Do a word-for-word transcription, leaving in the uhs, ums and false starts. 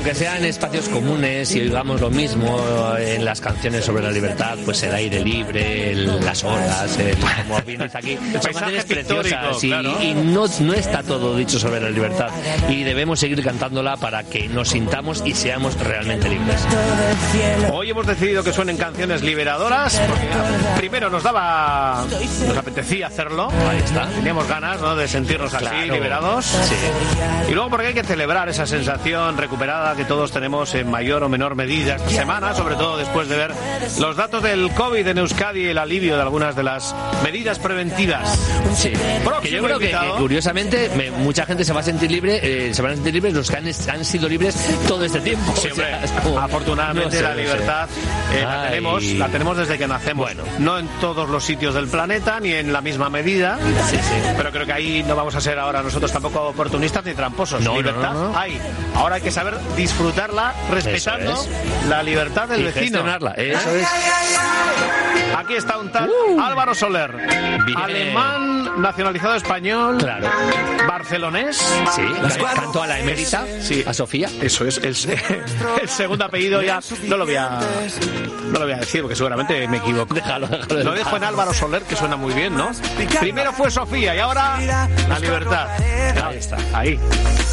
aunque sean espacios comunes y oigamos lo mismo en las canciones sobre la libertad, pues el aire libre, el, las olas, el, como bien dice aquí, son canciones preciosas y, claro. y no, no está todo dicho sobre la libertad y debemos seguir cantándola para que nos sintamos y seamos realmente libres. Hoy hemos decidido que suenen canciones liberadoras porque primero nos daba, nos apetecía hacerlo, ahí está, teníamos ganas, ¿no?, de sentirnos así, claro, liberados, sí. Y luego porque hay que celebrar esa sensación recuperada que todos tenemos en mayor o menor medida esta semana, sobre todo después de ver los datos del COVID en Euskadi y el alivio de algunas de las medidas preventivas. Sí, que yo creo que, que curiosamente me, mucha gente se va a sentir libre, eh, se van a sentir libres los que han, han sido libres todo este tiempo. Sí, hombre, o sea, como, afortunadamente no sé, la libertad eh, la tenemos, la tenemos desde que nacemos. Bueno, no en todos los sitios del planeta ni en la misma medida, sí, sí. pero creo que ahí no vamos a ser ahora nosotros tampoco oportunistas ni tramposos. No, libertad no, no, no. hay. Ahora hay que saber disfrutarla respetando es. la libertad del y vecino. Gestionarla, eso es. Aquí está un tal uh, Álvaro Soler, bien. Alemán, nacionalizado español, claro, barcelonés. Sí, tanto a la emérita, sí, a Sofía. Eso es, el, el segundo apellido ya no lo voy a no lo voy a decir porque seguramente me equivoco. Déjalo, déjalo. Lo dejo en Álvaro Soler, que suena muy bien, ¿no? Primero fue Sofía y ahora la libertad. Ahí está, ahí.